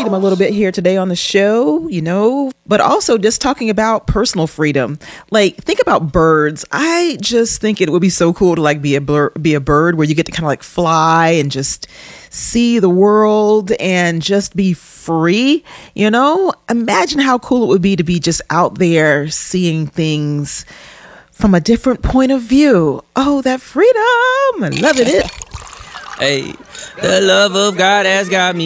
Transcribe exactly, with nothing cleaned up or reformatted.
freedom a little bit here today on the show, you know, but also just talking about personal freedom. Like, think about birds. I just think it would be so cool to like be a blur- be a bird where you get to kind of like fly and just see the world and just be free. You know, imagine how cool it would be to be just out there seeing things from a different point of view. Oh, that freedom. I love it. Hey, the love of God has got me